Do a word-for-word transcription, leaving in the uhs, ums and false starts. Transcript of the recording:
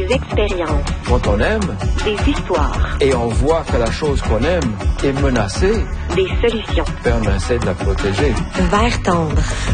Des expériences. Quand on aime. Des histoires. Et on voit que la chose qu'on aime est menacée. Des solutions. Ben, on essaie de la protéger. Vert tendre.